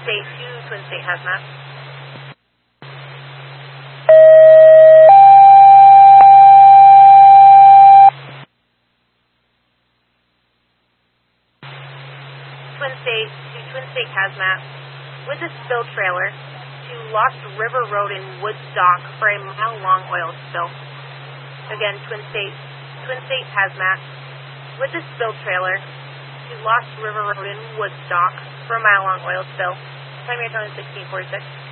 State to Twin State Hazmat. Twin State to Twin State Hazmat with a spill trailer to Lost River Road in Woodstock for a mile-long oil spill. Again, Twin State Hazmat with a spill trailer to Lost River Road in Woodstock for a mile-long oil spill. Time your tone is 1646.